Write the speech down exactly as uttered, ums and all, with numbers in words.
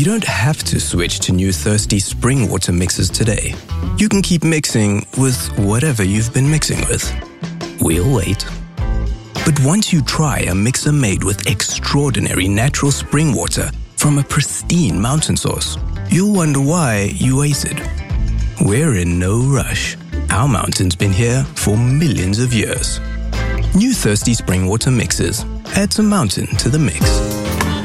don't have to switch to new Thirsty spring water mixes today. You can keep mixing with whatever you've been mixing with. We'll wait. But once you try a mixer made with extraordinary natural spring water from a pristine mountain source, you'll wonder why you waited. We're in no rush. Our mountain's been here for millions of years. New Thirsty spring water mixes. Add some mountain to the mix.